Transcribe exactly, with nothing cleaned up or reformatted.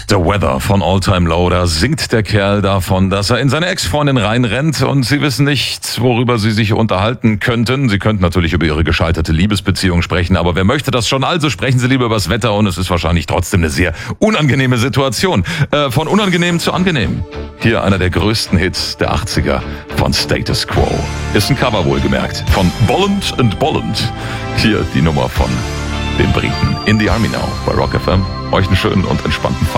The Weather von All Time Low, da singt der Kerl davon, dass er in seine Ex-Freundin reinrennt und sie wissen nicht, worüber sie sich unterhalten könnten. Sie könnten natürlich über ihre gescheiterte Liebesbeziehung sprechen, aber wer möchte das schon? Also sprechen sie lieber über das Wetter und es ist wahrscheinlich trotzdem eine sehr unangenehme Situation. Äh, von unangenehm zu angenehm. Hier einer der größten Hits der achtziger von Status Quo. Ist ein Cover wohlgemerkt von Bolland and Bolland. Hier die Nummer von den Briten. In the Army Now bei Rock F M. Euch einen schönen und entspannten Feierabend.